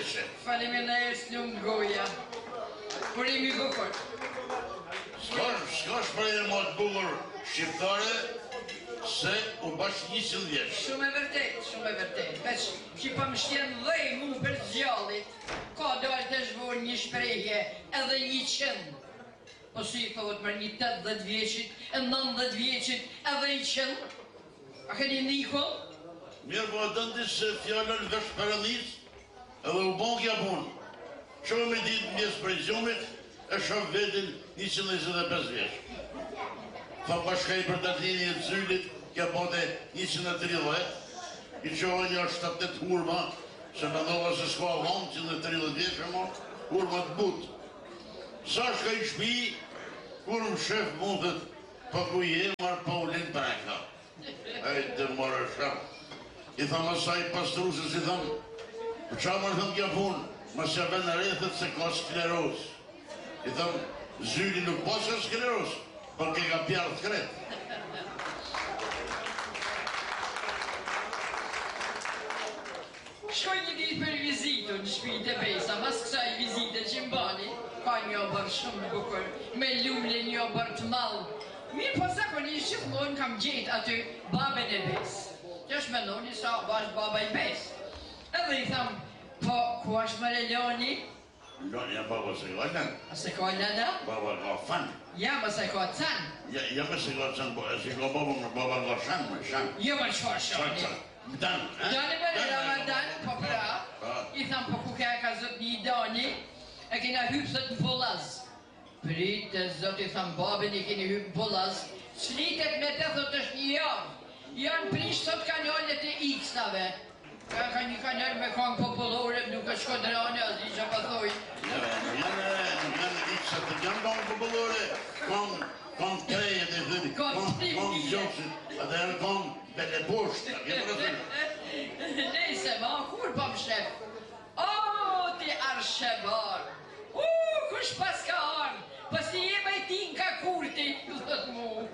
vjeqe. Faleminderit nuk goja. Por imi bukur. S'ka shprehje më të bukur shqiptare se u bashkëngjisën vjeç. Shumë e vërtet, shumë e vërtet. Veç që po më shtjen dhej mu për zgjallit, ka dalë të zhvor një shprehje edhe 100. Po si i thot për një 80 vjeqit, e 90 vjeqit, edhe 100. A keni niko? Mirë po dëndis se fjallën vesh përëndis edhe u bon kja punë. Shumë me ditë mjes për gjumit e shumë vetin 125 vjeç. Tha bashkaj për datini e Zylit, kja bote 130, i qohë një 7-8 hurma, se me ndova se s'ka vonë, 130 vjeç e mo, hurma të butë. Sa shka i shpi, kur më shef mundet, pa ku je, marë pa ulin preka. Ejtë mërë shumë. I thamë asaj pastrusës, i thamë, për qa mërë thëmë kja punë, më se ben rethet se ka skleros. I thamë, Zyli nuk pasë skleros, për ke ka pjarë të kretë. Shkoj një ditë për vizitë në shtëpinë e Besa, mas kësaj vizite që mbani, ka një obër shumë bukur, me lullë një obër të mallë. Mirë po zakonisht gjithmonë kam gjetë aty babën e Besë. Që është mendoni sa është baba i Besë. Edhe i thamë, po, ku është më Loni? Loni jam baba se ka lënë. A se ka lënë? Baba ka fanë. Ja, më se ka canë. Ja më se ka canë, se ka baba ka shanë. Jo më qëfar shani. Dani me Ramadan, po pra, i thamë po ku ka zot një Dani, e kena hypë sot në Bollaz. Pritë zot i thamë babin i keni hypë në Bollaz, slitet me të thot është një javë. Janë prish sot kanalet e X-tave. Ka një kanal me kongë popullore, nuk është Shkodrani, as di që pa thoi. Janë X-at, janë kongë popullore, kongë trejet e dhëmi, kongë gjokësit, atë janë kongë bete poshtë, Nese, ma kur pa më shef? O, ti arshebar! Kush pas ka arë? Pas një jema i ti nga kurti, dhët mu.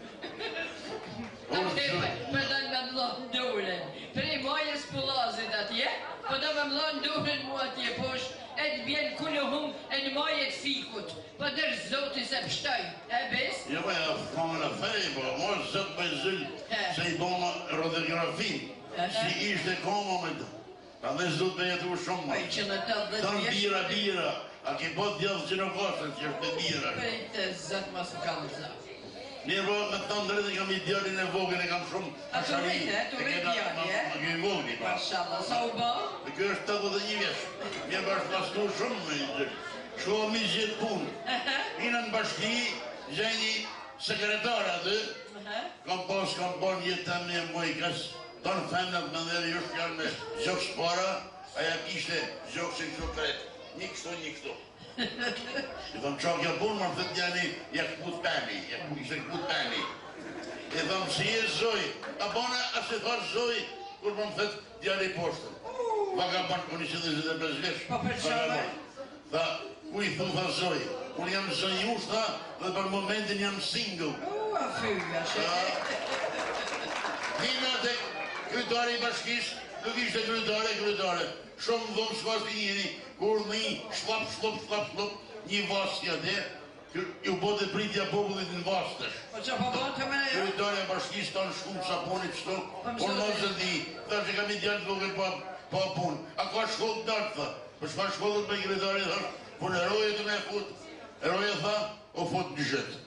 Për da me mlonë dolen. Prej majës Pullazit atje, për da me mlonë dolen mu atje poshtë, e të bjenë kulluhum e në majët fikut. Për dërë zoti se pështoj, e bes? Ja, pa ja kamën e fej, po, mos zëtë për zëllë, se i boma rodografi, si ishte koma me të. Pa dhe zëtë për jetu shumë ma. Tanë bira, a ke po djallë që në kosën që është të bira. Për e të zëtë ma së kam zëtë. Mirë po, me të ndërët e kam i djallin e vogën e kam shumë. A të rejtë, të rejtë djallin, e? Ma kjo i vogën, pa. Mashallah, sa u ba? Dhe kjo është 81 vjesh. Mirë bashkë pastu shumë me i gjë. Shkohë mi gjithë punë. Ina në bashki, gjeni sekretara dhe, kam bon jetë të me moj kësë. Tonë femnat me dhe ju shkjarë me gjokë shpara, aja kishte gjokë që kështu kretë. Një kështu. I thëmë qa kja punë, më thëtë njani, ja këput peni, ishte këput peni. I thëmë si e zoj, a bona a se thërë zoj, kur më thëtë njani poshtën. Va ka banë kuni që dhe zëtë bezvesh. Pa për qëve? Tha, ku i thëmë tha zoj, unë jam zënjush, tha, dhe për momentin jam single. A fyja, shete. Hina dhe kryetari i bashkisë, nuk ishte kryetare. Shumë dhomë s'ka s'ti njëri, kur një shlop, një vasja dhe, ju bote pritja popullit në vastësh. Po që po bote të me e jo? Kryetari i bashkisë ta në shkumë saponit qëto, por në zëndi, ta që kam i djallë të vogër pa punë. A ka shkollë të dartë, tha, për shpa shkollët me kryetari, tha, por në eroje të me fut, eroje tha, o fut në gjëtë.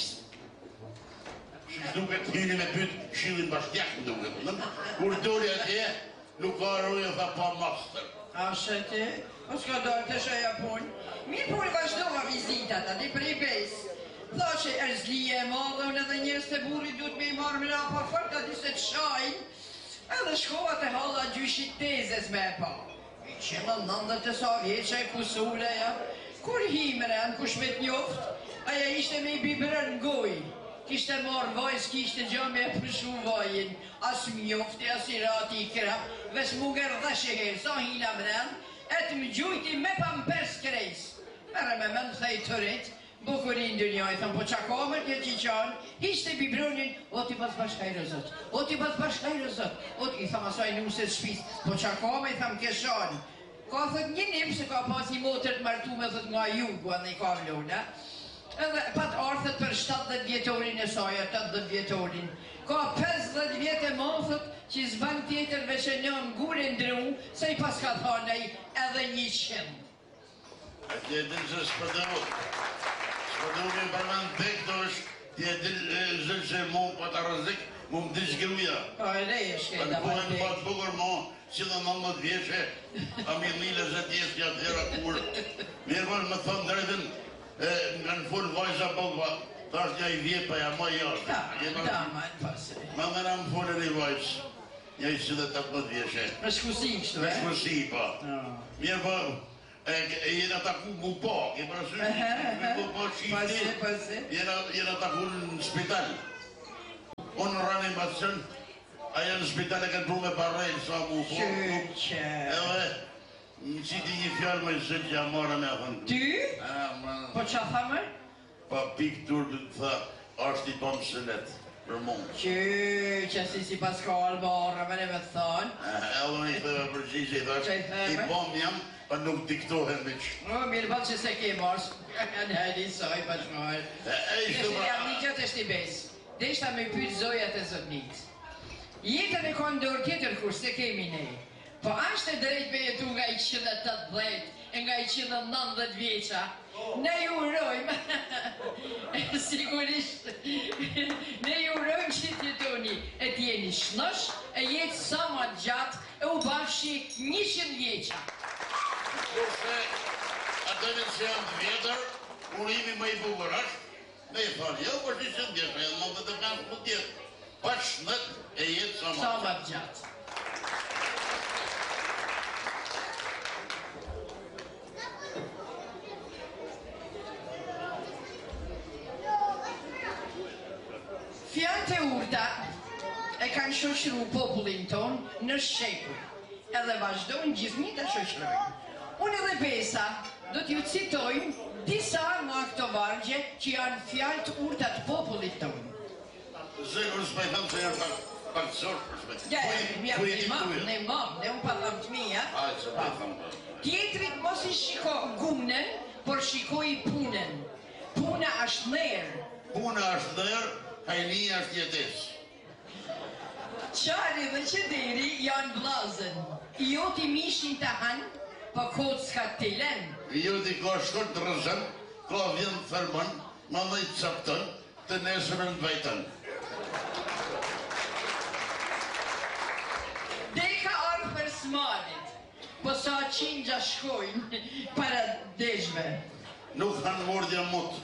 Shish duket hini me pytë shilin bashtjak më duket, kur dori atje, nuk ka eroje tha pa master. A shete, o s'ka dorë të shëja punë. Mirë por vazhdova vizitat, ati prej besë. Tha që erzlije e madhe, unë edhe njës të burit du të me i marrë më rapa fërta dise të shajnë, edhe shkova të halla gjyshit tezes me e pa. I qenë 90 vjeqa e kusure, ja. Kur himren, kush me t'njoft, aja ishte me i bibrën në gojë. Kishte marrë vajzë, kishte gjë me përshu vajin, as mjofti, as i rati i krap, ves mu gërdheshe herë, sa hina mren, e të më gjujti me pa më pers krejs. Mere me mëndë thej të rritë, bukurin dë një, i thëmë, po qa kamer një që qanë, ishte bibronin, o ti pas bashkajrë zot, i thëmë asaj nuset shpis, po qa kamer, i thëmë keshanë. Ka thët një nip se ka pas një motër të martu me thët nga jugu anë i Kavlona. Edhe pat arthët për 70 vjetorin e saj, 80 vjetorin. Ka 50 vjetë e mothët që zban tjetër veç e njën gure ndru, se i pas ka thanaj edhe 100. A tjetër që s'pëdohu me përmen tek të është tjetër zëllë që mu pa të rëzik, mu më dish gruja. O e rej e shkej da përnë tek. Për bukur mo, si dhe 19 vjeqe, a mi lile zë tjesë që atëhera kur. Mirë më më thonë drejtën, nga në full vajza bëgva, ta është një i vjepa ja ma jashtë. Da, ma në pasë. Ma më në më fullën i vajzë, një i 18 vjeqe. Me shkusi kështu, Me shkusi, pa. Mirë po, jena taku mu po, ke parasysh, mu po qifti, jena taku në spital. Unë në rani mbasën, aja në spital e kanë pru me barrejnë sa mu po. Qyqe. Edhe, në qiti një fjallë me zëtë që a marë me athën. Ty? Po që a thamë? Pa pik turë të tha, është i pëmë sëlet, për mund. Qyqe, si pas ka albarë, me ne me thonë. Edhe në i thëve përgjishë, i thashë, i pëmë jam, pa nuk diktohen me që. Mirë bëllë që se ke mars, në hajdi soj, pa shmojë. Nështë jam një gjëtë është i besë. Dhe ishta me pytë zojat e zotnit. Jetën e konë dorë tjetër kur se kemi ne. Po ashtë e drejt me jetu nga i 180, nga i 190 vjeqa. Ne ju urojmë, sigurisht, ne ju urojmë që të jetoni e t'jeni shnosh, e jetë sa ma gjatë, e u bafshi 100 vjeqa. Kurse, atëve që janë të vjetër, urimi më i bukur është, me i thonë, jo, për 100 vjetë, e në 95 për tjetë, pa shnet e jetë sa ma gjatë. Fjallët e urta e kanë shoqëru popullin tonë në shekuj, edhe vazhdojnë gjithmi të shoqërojnë. Unë edhe besa do t'ju citojnë disa nga këto vargje që janë fjallët urta të popullit tonë. Zekur s'paj thëmë se janë pak të sorë për shpet. Ja, ne unë pa thëmë të mija. Ajë, që pa thëmë. Tjetrit mos i shiko gunën, por shikoj punën. Puna është nërë. Puna është nërë, hajnia është jetesë. Qari dhe qederi janë blazën. Jo t'i mishin të hanë, pa kodë s'ka t'elen. Jo t'i ka shkot të rëzën, ka vjen të thërmën, ma dhe i cëptën, të nesërën të vajtën. Dhe ka arë për smalit, po sa qingja shkojnë para deshve. Nuk kanë mordja mutë.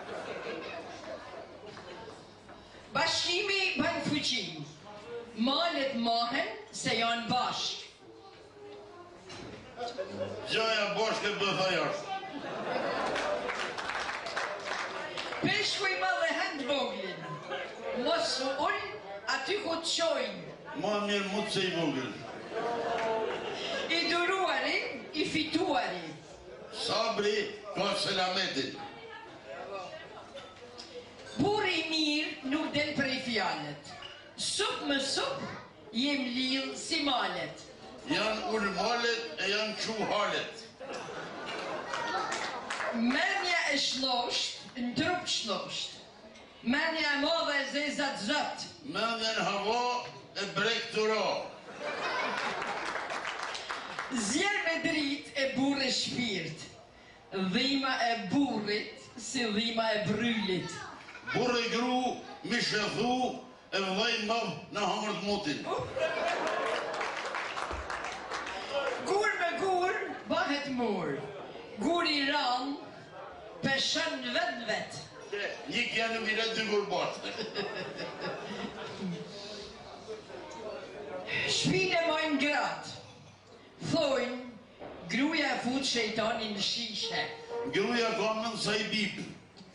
Bashkimi banë fuqin. Malet mahen se janë bashk. Gjaja bashkë e bëtha jashtë. Peshkuj ma dhe hëndë voglin. Mos ullë aty ku të qojnë. Ma mirë mutë se i vogël. I duruari, i fituari. Sabri ka selametin. Buri mirë nuk del prej fjallet. Sup më sup, jem lillë si malet. Janë ulmalet e janë quhalet. Menja e shnosht, në trup shnosht. Menja e modhe e zezat zët. Menja në hava e brek të ra. Zjerë me drit e burë shpirt. Dhima e burrit si dhima e bryllit. Burë i gru, mi shëthu, e vëdhej mëv në hamër të mutin. Gur me gur, bahet mur. Gur i ran, peshën vet në vet. Një kja në mire dy gurbatë. Shpine mojnë gratë. Thojnë, gruja e fut shejtanin në shishe. Gruja ka mënë sa i bipë.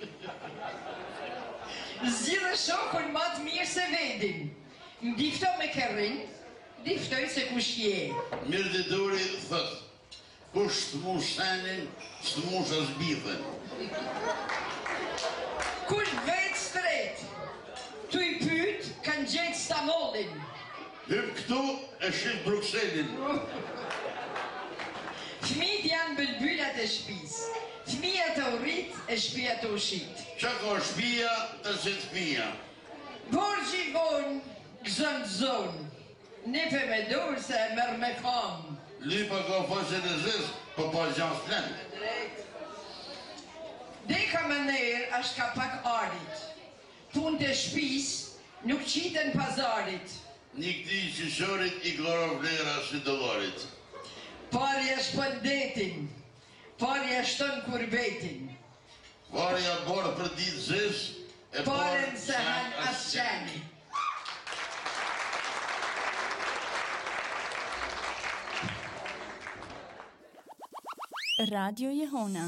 Zgjidhe shokun ma të mirë se vedin. Ndifto me kërrin, diftoj se kush je. Mirë dhe dori thëtë, kush të mu shenin, së të mu shazbithen. Kush vetë stret, tu i pyt, kanë gjetë stamolin. Hyp këtu e shqit Bruxellin. bil-bilat e shtëpis. Fëmija të urrit e shtëpia të ushit. Qa ka shtëpia të si të fëmija? Borgji vonë, gëzën zonë. Nipe me dorë se e mërë me kam. Lipa ka faqen e zis, po pa gjanë s'lenë. Deka më nërë është ka pak arit. Punë të shpis nuk qiten pazarit. Një këti qëshorit i glora vlera si dollarit. Parja shpëndetin, parja shton kurbetin. Parja borë për ditë zis, e Paren se hanë asqeni. Radio Jehona.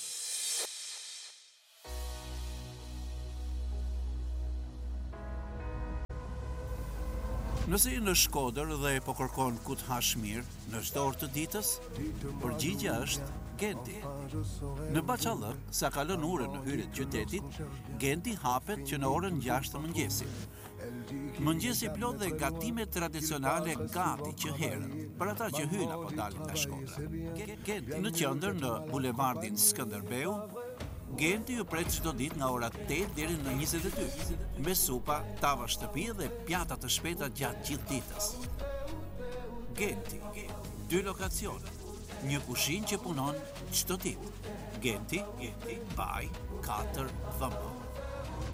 Nëse je në Shkodër dhe po kërkon ku të hash mirë në çdo orë të ditës, përgjigjja është Genti. Në Bachallëk, sa kalon orën në hyrje të qytetit, Genti hapet që në orën 6 të mëngjesit. Mëngjesi plot dhe gatime tradicionale gati që herën, për ata që hyjnë apo dalin nga Shkodra. Genti në qendër në bulevardin Skënderbeu, Genti ju pret çdo ditë nga ora 8 deri në 22, me supa, tava shtëpi dhe pjata të shpejta gjatë gjithë ditës. Genti, 2 lokacione, një kushinë që punon çdo ditë. Genti, Baj 4 dhëmbë.